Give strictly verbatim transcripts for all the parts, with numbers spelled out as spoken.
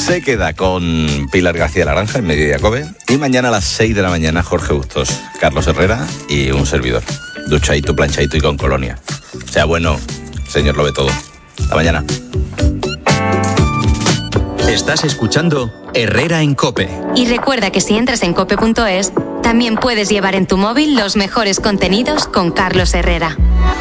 se queda con Pilar García Laranja en Mediodía Cope. Y mañana a las seis de la mañana Jorge Bustos, Carlos Herrera y un servidor. Duchadito, planchadito y con colonia. Sea bueno, señor lo ve todo. Hasta mañana. Estás escuchando Herrera en COPE. Y recuerda que si entras en cope punto es, también puedes llevar en tu móvil los mejores contenidos con Carlos Herrera.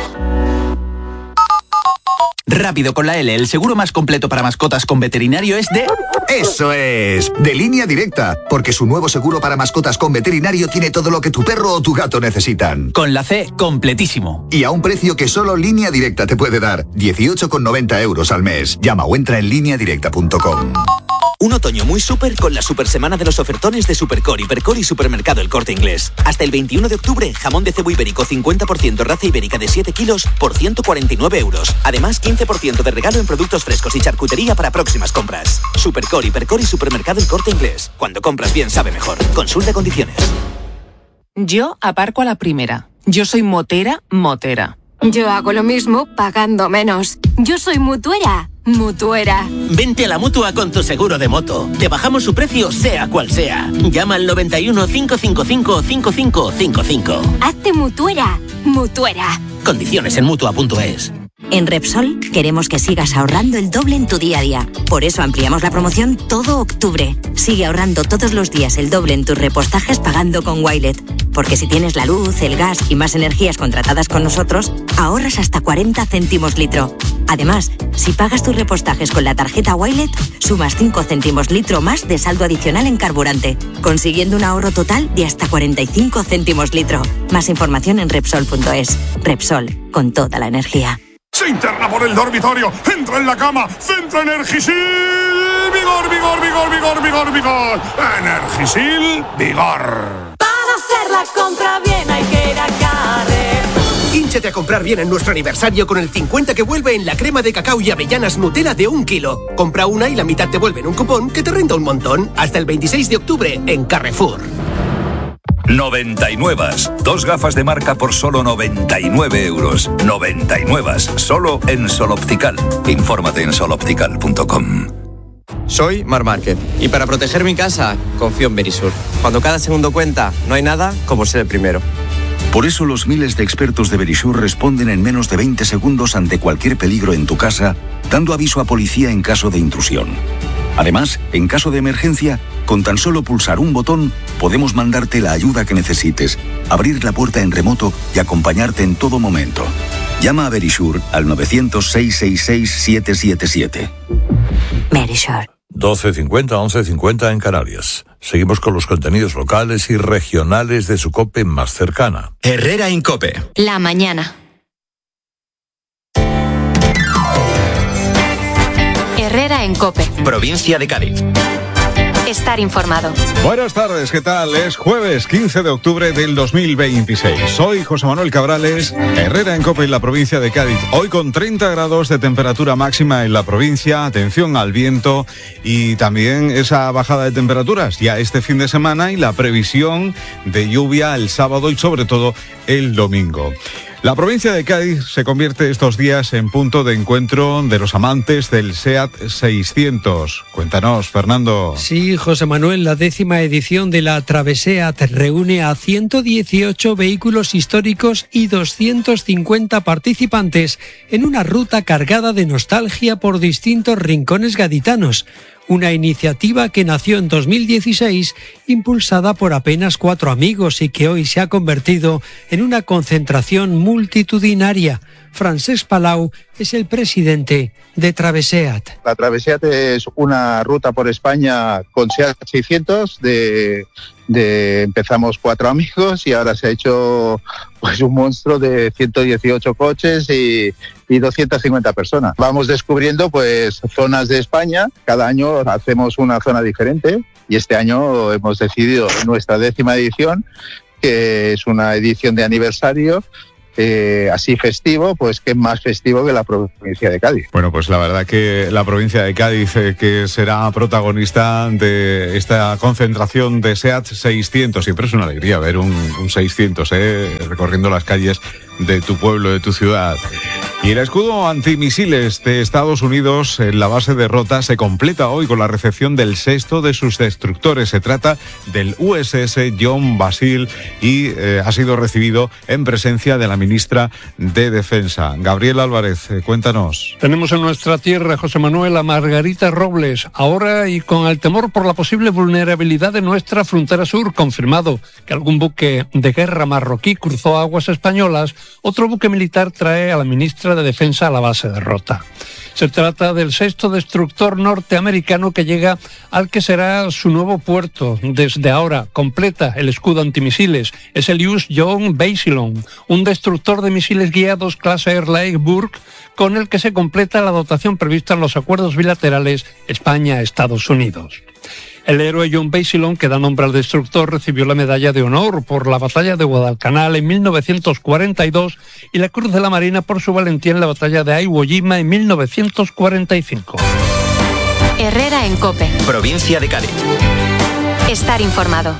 Rápido con la L, el seguro más completo para mascotas con veterinario es de... ¡Eso es! De Línea Directa, porque su nuevo seguro para mascotas con veterinario tiene todo lo que tu perro o tu gato necesitan. Con la C, completísimo. Y a un precio que solo Línea Directa te puede dar, dieciocho con noventa euros al mes. Llama o entra en línea directa punto com. Un otoño muy súper con la super semana de los ofertones de Supercore, Hipercore y Supermercado El Corte Inglés. Hasta el veintiuno de octubre, jamón de cebo ibérico cincuenta por ciento raza ibérica de siete kilos por ciento cuarenta y nueve euros. Además, quince por ciento de regalo en productos frescos y charcutería para próximas compras. Supercore, Hipercore y Supermercado El Corte Inglés. Cuando compras bien sabe mejor. Consulta condiciones. Yo aparco a la primera. Yo soy motera, motera. Yo hago lo mismo pagando menos. Yo soy mutuera. Mutuera. Vente a la Mutua con tu seguro de moto. Te bajamos su precio sea cual sea. Llama al noventa y uno, cinco cinco cinco, cinco cinco cinco cinco. Hazte mutuera. Mutuera. Condiciones en mutua punto es. En Repsol queremos que sigas ahorrando el doble en tu día a día. Por eso ampliamos la promoción todo octubre. Sigue ahorrando todos los días el doble en tus repostajes pagando con Wilet. Porque si tienes la luz, el gas y más energías contratadas con nosotros, ahorras hasta cuarenta céntimos litro. Además, si pagas tus repostajes con la tarjeta Wilet, sumas cinco céntimos litro más de saldo adicional en carburante, consiguiendo un ahorro total de hasta cuarenta y cinco céntimos litro. Más información en Repsol punto es. Repsol, con toda la energía. Se interna por el dormitorio, entra en la cama, centra Energisil, vigor, vigor, vigor, vigor, vigor, vigor, Energisil, vigor. Para hacer la compra bien hay que ir a Carrefour. Hínchate a comprar bien en nuestro aniversario con el cincuenta que vuelve en la crema de cacao y avellanas Nutella de un kilo. Compra una y la mitad te vuelve en un cupón que te renta un montón. Hasta el veintiséis de octubre en Carrefour. noventa y nueve. Dos gafas de marca por solo noventa y nueve euros. noventa y nueve. Solo en Sol Optical. Infórmate en sol optical punto com. Soy Mar Márquez y para proteger mi casa confío en Verisur. Cuando cada segundo cuenta, no hay nada como ser el primero. Por eso los miles de expertos de Verisur responden en menos de veinte segundos ante cualquier peligro en tu casa, dando aviso a policía en caso de intrusión. Además, en caso de emergencia, con tan solo pulsar un botón, podemos mandarte la ayuda que necesites, abrir la puerta en remoto y acompañarte en todo momento. Llama a Verisur al nueve cero cero, seis seis seis, siete siete siete. Verisur. doce cincuenta, once cincuenta en Canarias. Seguimos con los contenidos locales y regionales de su COPE más cercana. Herrera en COPE. La mañana. Herrera en COPE. Provincia de Cádiz. Estar informado. Buenas tardes, ¿qué tal? Es jueves quince de octubre del dos mil veintiséis. Soy José Manuel Cabrales, Herrera en COPE en la provincia de Cádiz. Hoy con treinta grados de temperatura máxima en la provincia, atención al viento y también esa bajada de temperaturas ya este fin de semana y la previsión de lluvia el sábado y sobre todo el domingo. La provincia de Cádiz se convierte estos días en punto de encuentro de los amantes del SEAT seiscientos. Cuéntanos, Fernando. Sí, José Manuel, la décima edición de la Traveseat reúne a ciento dieciocho vehículos históricos y doscientos cincuenta participantes en una ruta cargada de nostalgia por distintos rincones gaditanos. Una iniciativa que nació en dos mil dieciséis, impulsada por apenas cuatro amigos y que hoy se ha convertido en una concentración multitudinaria. Francesc Palau es el presidente de Traveseat. La Traveseat es una ruta por España con SEAT seiscientos, de, de empezamos cuatro amigos y ahora se ha hecho pues un monstruo de ciento dieciocho coches y, y doscientas cincuenta personas. Vamos descubriendo pues zonas de España, cada año hacemos una zona diferente y este año hemos decidido nuestra décima edición, que es una edición de aniversario. Eh, así festivo, pues que es más festivo que la provincia de Cádiz. Bueno, pues la verdad que la provincia de Cádiz eh, que será protagonista de esta concentración de SEAT seiscientos. Siempre es una alegría ver un, un seiscientos eh, recorriendo las calles de tu pueblo, de tu ciudad. Y el escudo antimisiles de Estados Unidos en la base de Rota se completa hoy con la recepción del sexto de sus destructores. Se trata del U S S John Basil y eh, ha sido recibido en presencia de la ministra de Defensa. Gabriel Álvarez, eh, cuéntanos. Tenemos en nuestra tierra, José Manuel, a Margarita Robles, ahora y con el temor por la posible vulnerabilidad de nuestra frontera sur, confirmado que algún buque de guerra marroquí cruzó aguas españolas, otro buque militar trae a la ministra de Defensa a la base de Rota. Se trata del sexto destructor norteamericano que llega al que será su nuevo puerto. Desde ahora completa el escudo antimisiles. Es el U S John Basilone, un destructor de misiles guiados clase Airlight Burke, con el que se completa la dotación prevista en los acuerdos bilaterales España-Estados Unidos. El héroe John Basilone, que da nombre al destructor, recibió la medalla de honor por la batalla de Guadalcanal en mil novecientos cuarenta y dos y la Cruz de la Marina por su valentía en la batalla de Iwo Jima en mil novecientos cuarenta y cinco. Herrera en COPE. Provincia de Cádiz. Estar informado.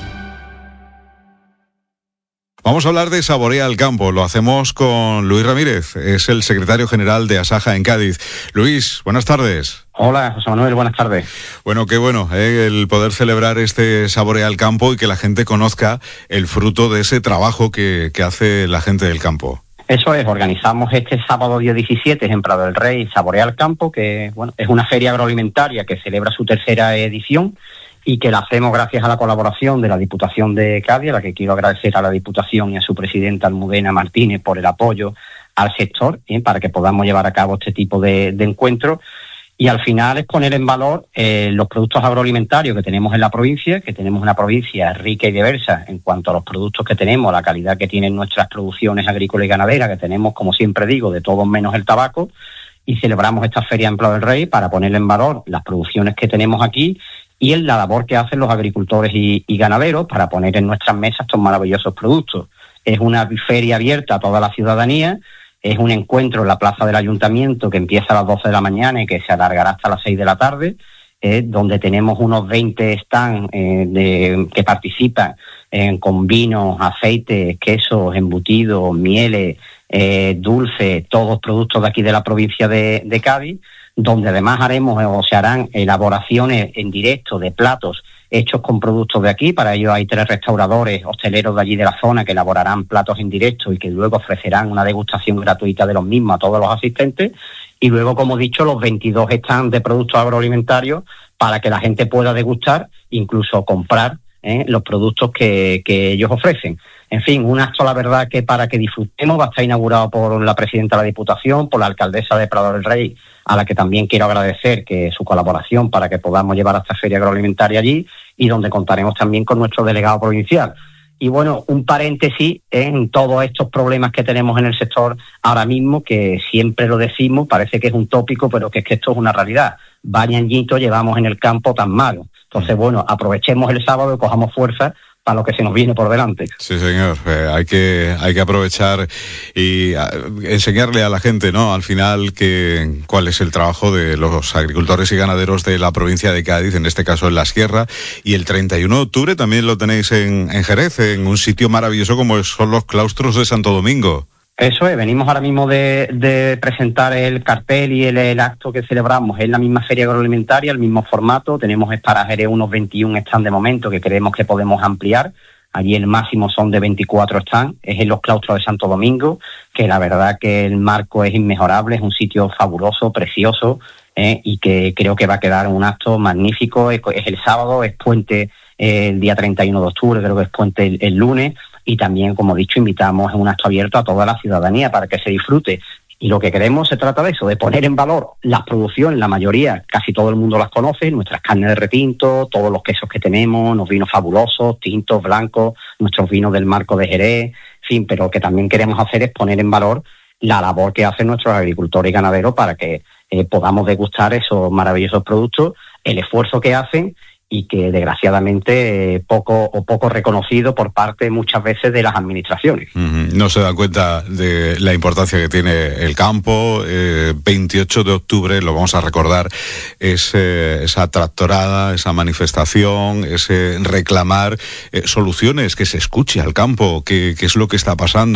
Vamos a hablar de Saborea el Campo. Lo hacemos con Luis Ramírez, es el secretario general de Asaja en Cádiz. Luis, buenas tardes. Hola, José Manuel, buenas tardes. Bueno, qué bueno eh, el poder celebrar este Saborea el Campo y que la gente conozca el fruto de ese trabajo que, que hace la gente del campo. Eso es, organizamos este sábado día diecisiete en Prado del Rey Saborea el Campo, que bueno, es una feria agroalimentaria que celebra su tercera edición y que la hacemos gracias a la colaboración de la Diputación de Cádiz, a la que quiero agradecer a la Diputación y a su presidenta Almudena Martínez por el apoyo al sector, ¿eh? para que podamos llevar a cabo este tipo de, de encuentros. Y al final es poner en valor eh, los productos agroalimentarios que tenemos en la provincia, que tenemos una provincia rica y diversa en cuanto a los productos que tenemos, la calidad que tienen nuestras producciones agrícolas y ganaderas, que tenemos, como siempre digo, de todo menos el tabaco, y celebramos esta feria en Prado del Rey para poner en valor las producciones que tenemos aquí y en la labor que hacen los agricultores y, y ganaderos para poner en nuestras mesas estos maravillosos productos. Es una feria abierta a toda la ciudadanía. Es un encuentro en la plaza del Ayuntamiento que empieza a las doce de la mañana y que se alargará hasta las seis de la tarde, eh, donde tenemos unos veinte stands eh, de, que participan eh, con vinos, aceites, quesos, embutidos, mieles, eh, dulces, todos productos de aquí de la provincia de, de Cádiz, donde además haremos o se harán elaboraciones en directo de platos hechos con productos de aquí. Para ello hay tres restauradores hosteleros de allí de la zona que elaborarán platos en directo y que luego ofrecerán una degustación gratuita de los mismos a todos los asistentes. Y luego, como he dicho, los veintidós stands de productos agroalimentarios para que la gente pueda degustar, incluso comprar ¿eh? los productos que, que ellos ofrecen. En fin, un acto, la verdad, que para que disfrutemos va a estar inaugurado por la presidenta de la Diputación, por la alcaldesa de Prado del Rey, a la que también quiero agradecer que su colaboración para que podamos llevar a esta feria agroalimentaria allí y donde contaremos también con nuestro delegado provincial. Y bueno, un paréntesis en todos estos problemas que tenemos en el sector ahora mismo, que siempre lo decimos, parece que es un tópico, pero que es que esto es una realidad. Vaya añito llevamos en el campo tan malo. Entonces, bueno, aprovechemos el sábado y cojamos fuerza a lo que se nos viene por delante. Sí, señor. Eh, hay que hay que aprovechar y a, enseñarle a la gente, ¿no? Al final que cuál es el trabajo de los agricultores y ganaderos de la provincia de Cádiz, en este caso en la Sierra. Y el treinta y uno de octubre también lo tenéis en, en Jerez, en un sitio maravilloso como son los claustros de Santo Domingo. Eso es, venimos ahora mismo de, de presentar el cartel y el, el acto que celebramos. Es la misma feria agroalimentaria, el mismo formato. Tenemos para Jerez unos veintiún stands de momento que creemos que podemos ampliar. Allí el máximo son de veinticuatro stands. Es en los claustros de Santo Domingo, que la verdad que el marco es inmejorable, es un sitio fabuloso, precioso, eh, y que creo que va a quedar un acto magnífico. Es, es el sábado, es puente eh, el día treinta y uno de octubre, creo que es puente el, el lunes. Y también, como he dicho, invitamos en un acto abierto a toda la ciudadanía para que se disfrute. Y lo que queremos se trata de eso, de poner en valor las producciones, la mayoría, casi todo el mundo las conoce, nuestras carnes de retinto, todos los quesos que tenemos, los vinos fabulosos, tintos, blancos, nuestros vinos del marco de Jerez, en fin, pero lo que también queremos hacer es poner en valor la labor que hacen nuestros agricultores y ganaderos para que eh, podamos degustar esos maravillosos productos, el esfuerzo que hacen y que desgraciadamente eh, poco o poco reconocido por parte muchas veces de las administraciones. Uh-huh. No se dan cuenta de la importancia que tiene el campo. eh, veintiocho de octubre, lo vamos a recordar, es eh, esa tractorada, esa manifestación, ese reclamar eh, soluciones, que se escuche al campo, qué es lo que está pasando.